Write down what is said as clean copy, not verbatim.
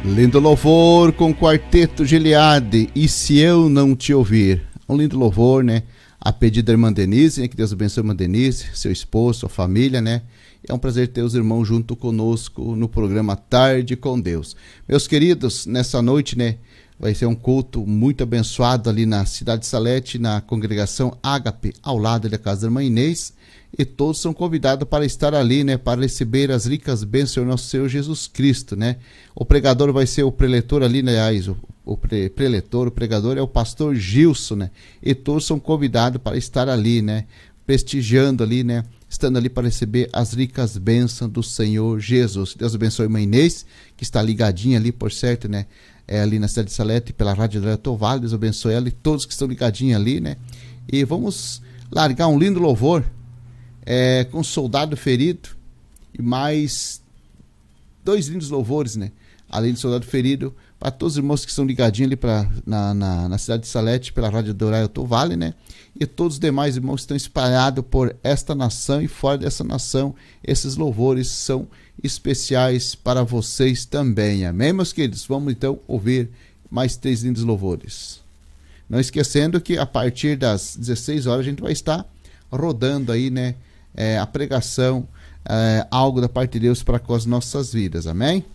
Lindo louvor com o quarteto Gileade, E Se Eu Não Te Ouvir. Um lindo louvor, né? A pedido da irmã Denise, né? Que Deus abençoe a irmã Denise, seu esposo, sua família, né? É um prazer ter os irmãos junto conosco no programa Tarde com Deus. Meus queridos, nessa noite, né? Vai ser um culto muito abençoado ali na cidade de Salete, na congregação Ágape, ao lado da casa da irmã Inês. E todos são convidados para estar ali, né? Para receber as ricas bênçãos do nosso Senhor Jesus Cristo, né? O pregador vai ser o preletor ali, né? O pregador é o pastor Gilson, né? E todos são convidados para estar ali, né? Prestigiando ali, né? Estando ali para receber as ricas bênçãos do Senhor Jesus. Deus abençoe a irmã Inês, que está ligadinha ali, por certo, né? É ali na cidade de Salete, pela Rádio da Toval. Deus abençoe ela e todos que estão ligadinhos ali, né? E vamos largar um lindo louvor com Soldado Ferido e mais dois lindos louvores, né? Além de Soldado Ferido, para todos os irmãos que estão ligadinhos ali na cidade de Salete, pela Rádio do Vale, né? E todos os demais irmãos que estão espalhados por esta nação e fora dessa nação, esses louvores são especiais para vocês também, amém, meus queridos? Vamos então ouvir mais três lindos louvores. Não esquecendo que a partir das 16 horas a gente vai estar rodando aí, né? A pregação, algo da parte de Deus para com as nossas vidas, amém?